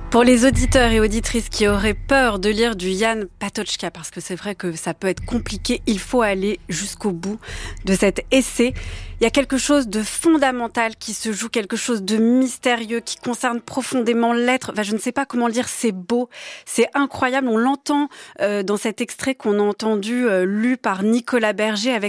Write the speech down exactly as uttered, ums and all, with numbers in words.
Pour les auditeurs et auditrices qui auraient peur de lire du Jan Patočka, parce que c'est vrai que ça peut être compliqué, il faut aller jusqu'au bout de cet essai. Il y a quelque chose de fondamental qui se joue, quelque chose de mystérieux qui concerne profondément l'être. Enfin, je ne sais pas comment le dire, c'est beau, c'est incroyable. On l'entend euh, dans cet extrait qu'on a entendu, euh, lu par Nicolas Berger avec